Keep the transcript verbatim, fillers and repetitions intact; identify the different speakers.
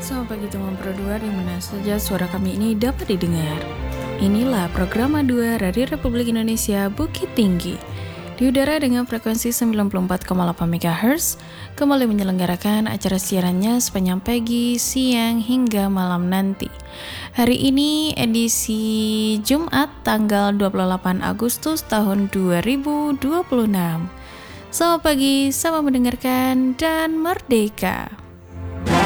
Speaker 1: Selamat pagi teman Pro dua, di mana saja suara kami ini dapat didengar. Inilah program A dua Radio Republik Indonesia Bukit Tinggi. Di udara dengan frekuensi sembilan puluh empat koma delapan megahertz, kembali menyelenggarakan acara siarannya sepanjang pagi, siang, hingga malam nanti. Hari ini edisi Jumat tanggal dua puluh delapan Agustus tahun dua ribu dua puluh enam. Selamat pagi, selamat mendengarkan dan merdeka.